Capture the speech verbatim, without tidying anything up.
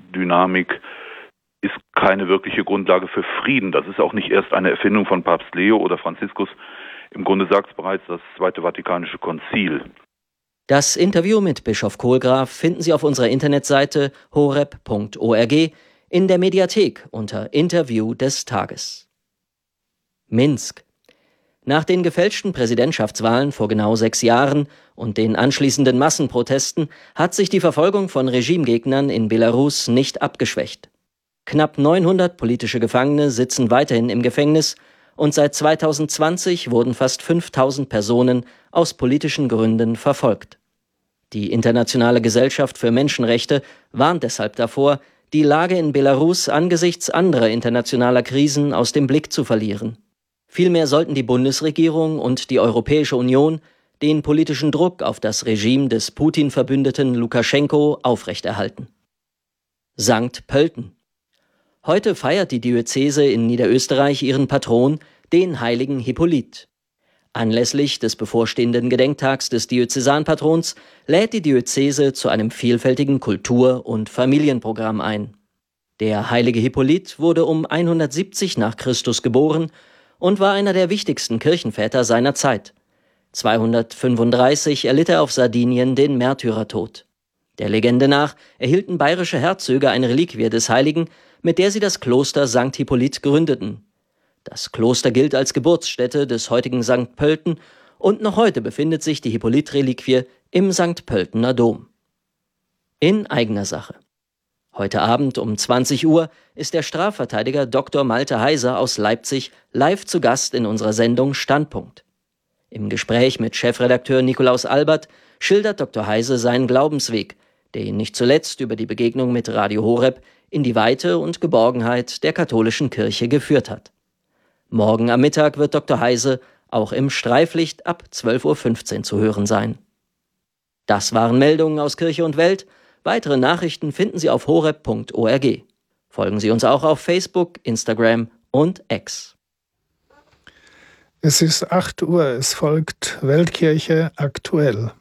Dynamik ist keine wirkliche Grundlage für Frieden. Das ist auch nicht erst eine Erfindung von Papst Leo oder Franziskus. Im Grunde sagt es bereits das Zweite Vatikanische Konzil. Das Interview mit Bischof Kohlgraf finden Sie auf unserer Internetseite horeb punkt org in der Mediathek unter Interview des Tages. Minsk. Nach den gefälschten Präsidentschaftswahlen vor genau sechs Jahren und den anschließenden Massenprotesten hat sich die Verfolgung von Regimegegnern in Belarus nicht abgeschwächt. Knapp neunhundert politische Gefangene sitzen weiterhin im Gefängnis und seit zweitausendzwanzig wurden fast fünftausend Personen aus politischen Gründen verfolgt. Die Internationale Gesellschaft für Menschenrechte warnt deshalb davor, die Lage in Belarus angesichts anderer internationaler Krisen aus dem Blick zu verlieren. Vielmehr sollten die Bundesregierung und die Europäische Union den politischen Druck auf das Regime des Putin-Verbündeten Lukaschenko aufrechterhalten. Sankt Pölten. Heute feiert die Diözese in Niederösterreich ihren Patron, den heiligen Hippolyt. Anlässlich des bevorstehenden Gedenktags des Diözesanpatrons lädt die Diözese zu einem vielfältigen Kultur- und Familienprogramm ein. Der heilige Hippolyt wurde um hundertsiebzig nach Christus geboren und war einer der wichtigsten Kirchenväter seiner Zeit. zweihundertfünfunddreißig erlitt er auf Sardinien den Märtyrertod. Der Legende nach erhielten bayerische Herzöge eine Reliquie des Heiligen, mit der sie das Kloster Sankt Hippolyt gründeten. Das Kloster gilt als Geburtsstätte des heutigen Sankt Pölten und noch heute befindet sich die Hippolyt-Reliquie im Sankt Pöltener Dom. In eigener Sache. Heute Abend um zwanzig Uhr ist der Strafverteidiger Doktor Malte Heiser aus Leipzig live zu Gast in unserer Sendung Standpunkt. Im Gespräch mit Chefredakteur Nikolaus Albert schildert Doktor Heiser seinen Glaubensweg, der ihn nicht zuletzt über die Begegnung mit Radio Horeb in die Weite und Geborgenheit der katholischen Kirche geführt hat. Morgen am Mittag wird Doktor Heise auch im Streiflicht ab zwölf Uhr fünfzehn zu hören sein. Das waren Meldungen aus Kirche und Welt. Weitere Nachrichten finden Sie auf horeb punkt org. Folgen Sie uns auch auf Facebook, Instagram und X. Es ist acht Uhr, es folgt Weltkirche aktuell.